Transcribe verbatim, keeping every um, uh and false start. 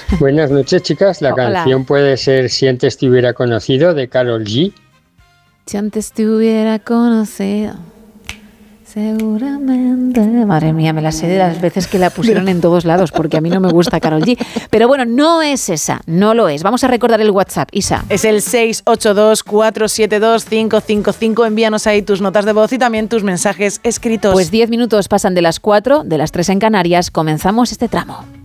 Buenas noches, chicas. La Hola. canción puede ser Si antes te hubiera conocido, de Karol G. Si antes te hubiera conocido, seguramente... Madre mía, me la sé de las veces que la pusieron en todos lados, porque a mí no me gusta Karol G. Pero bueno, no es esa, no lo es. Vamos a recordar el WhatsApp, Isa. Es el seis ocho dos, cuatro siete dos, cinco cinco cinco. Envíanos ahí tus notas de voz y también tus mensajes escritos. Pues diez minutos pasan de las cuatro, de las tres en Canarias. Comenzamos este tramo.